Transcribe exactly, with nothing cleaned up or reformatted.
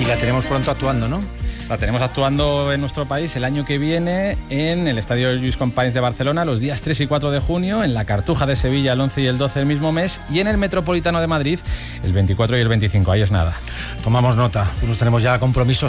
la tenemos pronto actuando, ¿no? La tenemos actuando en nuestro país el año que viene en el Estadio Lluís Companys de Barcelona los días tres y cuatro de junio, en la Cartuja de Sevilla el once y el doce del mismo mes y en el Metropolitano de Madrid el veinticuatro y el veinticinco. Ahí es nada. Tomamos nota, nos tenemos ya compromisos